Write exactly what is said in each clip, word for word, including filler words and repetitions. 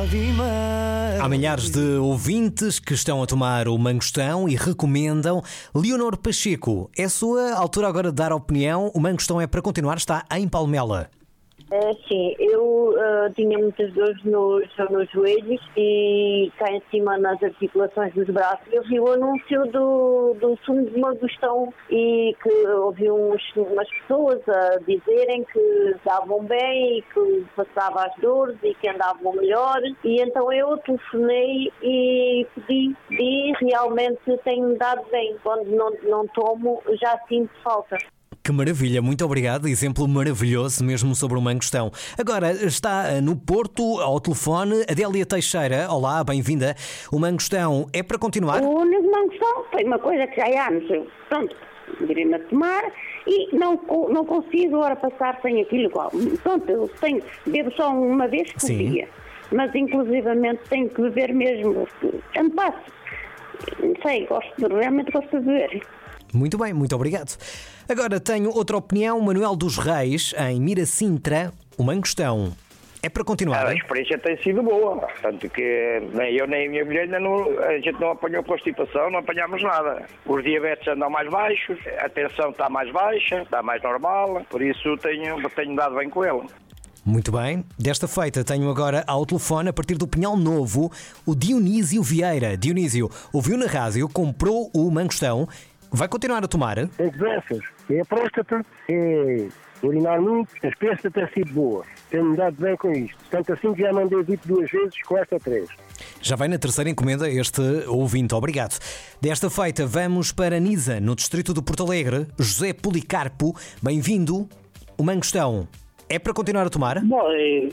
Há milhares de ouvintes que estão a tomar o mangostão e recomendam. Leonor Pacheco, é a sua altura agora de dar a opinião. O mangostão é para continuar, está em Palmela. É, sim, eu uh, tinha muitas dores nos, nos joelhos e cá em cima nas articulações dos braços. Eu vi o anúncio do, do sumo de mangostão e que ouvi uns, umas pessoas a dizerem que davam bem e que passava as dores e que andavam melhor. E então eu telefonei e pedi e realmente tem-me dado bem. Quando não, não tomo, já sinto falta. Que maravilha, muito obrigado, exemplo maravilhoso mesmo sobre o mangostão. Agora está no Porto, ao telefone, Adélia Teixeira. Olá, bem-vinda. O mangostão é para continuar? O único mangostão foi uma coisa que já há anos, pronto, virei-me a tomar e não, não consigo agora passar sem aquilo igual. Pronto, eu tenho, bebo só uma vez por Sim. dia, mas inclusivamente tenho que beber mesmo, tanto passo. Não sei, gosto, realmente gosto de beber. Muito bem, muito obrigado. Agora tenho outra opinião, Manuel dos Reis, em Miracintra, o mangostão. É para continuar? A experiência tem sido boa, tanto que nem eu nem a minha mulher, ainda não, a gente não apanhou constipação, não apanhamos nada. Os diabetes andam mais baixos, a tensão está mais baixa, está mais normal, por isso tenho, tenho dado bem com ele. Muito bem. Desta feita tenho agora ao telefone, a partir do Pinhal Novo, o Dionísio Vieira. Dionísio, ouviu na rádio, comprou o mangostão. Vai continuar a tomar? Tem doenças. É a próstata, é urinar muito, a espécie tem sido boa. Tenho-me dado bem com isto. Tanto assim que já mandei dito duas vezes, com esta três. Já vai na terceira encomenda este ouvinte, obrigado. Desta feita vamos para Nisa, no distrito de Porto Alegre. José Policarpo, bem-vindo. O mangostão é para continuar a tomar? Bom,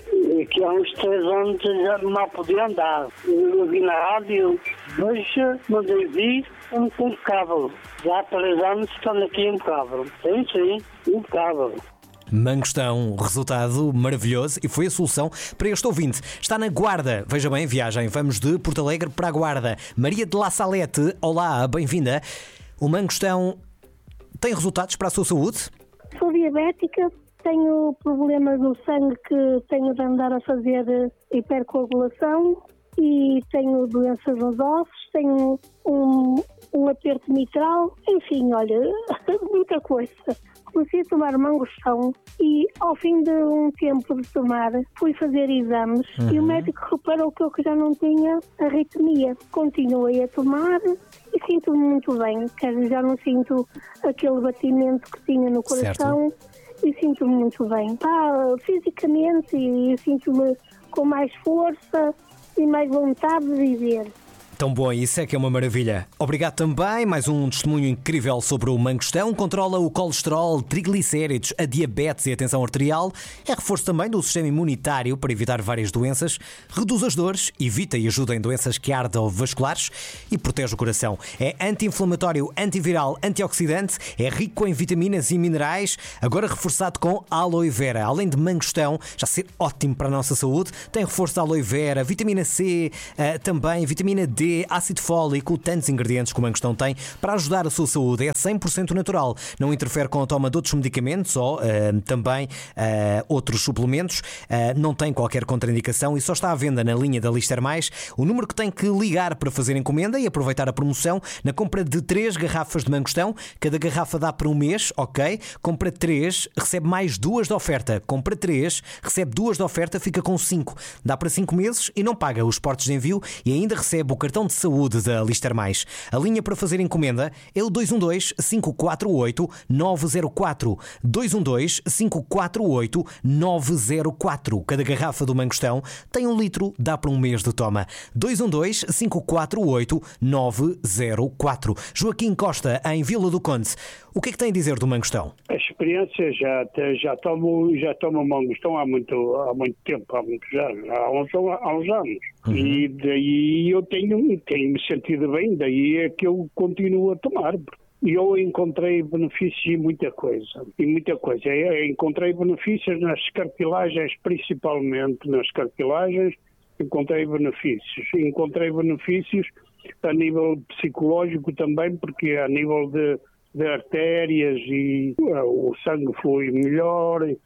é que há uns três anos já não podia andar. Eu vi na rádio, hoje mandei vir um impecável. Já há três anos estão aqui impecável. Sim, sim, impecável. Mangostão, resultado maravilhoso e foi a solução para este ouvinte. Está na Guarda, veja bem, viagem, vamos de Porto Alegre para a Guarda. Maria de La Salete, olá, bem-vinda. O mangostão tem resultados para a sua saúde? Sou diabética. Tenho problemas no sangue que tenho de andar a fazer hipercoagulação e tenho doenças nos ossos, tenho um, um aperto mitral, enfim, olha, muita coisa. Comecei a tomar mangostão e ao fim de um tempo de tomar fui fazer exames uhum. e o médico reparou que eu já não tinha arritmia. Continuei a tomar e sinto-me muito bem, quer dizer, já não sinto aquele batimento que tinha no coração. Certo. E sinto-me muito bem. Ah, fisicamente, e sinto-me com mais força e mais vontade de viver. Tão bom, isso é que é uma maravilha. Obrigado também, mais um testemunho incrível sobre o mangostão. Controla o colesterol, triglicéridos, a diabetes e a tensão arterial. É reforço também do sistema imunitário para evitar várias doenças. Reduz as dores, evita e ajuda em doenças cardiovasculares e protege o coração. É anti-inflamatório, antiviral, antioxidante. É rico em vitaminas e minerais. Agora reforçado com aloe vera. Além de mangostão, já ser ótimo para a nossa saúde, tem reforço de aloe vera, vitamina C, também vitamina D, ácido fólico, tantos ingredientes que o mangostão tem para ajudar a sua saúde. É cem por cento natural, não interfere com a toma de outros medicamentos ou uh, também uh, outros suplementos, uh, não tem qualquer contraindicação e só está à venda na linha da Lister Mais. O número que tem que ligar para fazer encomenda e aproveitar a promoção na compra de três garrafas de mangostão, cada garrafa dá para um mês, ok? Compra três, recebe mais duas de oferta. Compra três, recebe duas de oferta, fica com cinco. Dá para cinco meses e não paga os portos de envio e ainda recebe o cartão de saúde da Lister Mais. A linha para fazer encomenda é o dois um dois, cinco quatro oito, nove zero quatro. dois um dois, cinco quatro oito, nove zero quatro. Cada garrafa do mangostão tem um litro, dá para um mês de toma. dois um dois, cinco quatro oito, nove zero quatro. Joaquim Costa, em Vila do Conde. O que é que tem a dizer do mangostão? A experiência já, já tomo, já tomo mangostão há muito, há muito tempo, há muitos anos, há uns, há uns anos. Uhum. E daí eu tenho, tenho me sentido bem, daí é que eu continuo a tomar. Eu encontrei benefícios em muita coisa, em muita coisa. Eu encontrei benefícios nas cartilagens, principalmente nas cartilagens, encontrei benefícios. Encontrei benefícios a nível psicológico também, porque a nível de, de artérias e uh, o sangue flui melhor,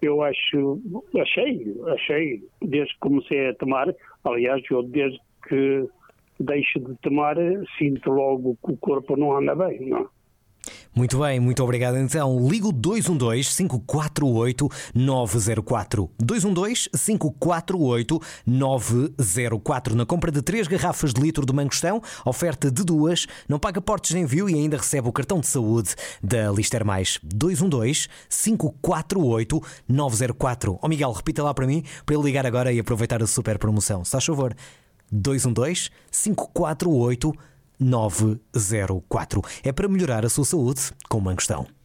eu acho, achei, achei, desde que comecei a tomar, aliás, eu desde que deixo de tomar, sinto logo que o corpo não anda bem, não é? Muito bem, muito obrigado. Então, ligo dois um dois, cinco quatro oito, nove zero quatro. dois um dois, cinco quatro oito, nove zero quatro. Na compra de três garrafas de litro de Mangostão, oferta de duas, não paga portos de envio e ainda recebe o cartão de saúde da Lister Mais. dois um dois, cinco quatro oito, nove zero quatro. Ó Miguel, repita lá para mim, para eu ligar agora e aproveitar a super promoção. Se faz favor, dois um dois, cinco quatro oito, nove zero quatro. É para melhorar a sua saúde com Mangostão.